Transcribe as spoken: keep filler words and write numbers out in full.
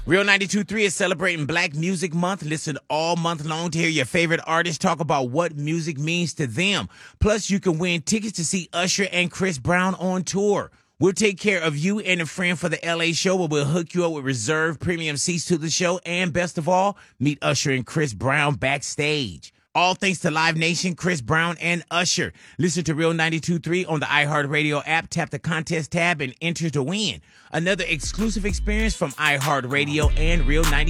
Real ninety-two point three is celebrating Black Music Month. Listen all month long to hear your favorite artists talk about what music means to them. Plus, you can win tickets to see Usher and Chris Brown on tour. We'll take care of you and a friend for the L A show, where we'll hook you up with reserved premium seats to the show. And best of all, meet Usher and Chris Brown backstage. All thanks to Live Nation, Chris Brown, and Usher. Listen to Real ninety-two point three on the iHeartRadio app. Tap the contest tab and enter to win. Another exclusive experience from iHeartRadio and Real ninety-two.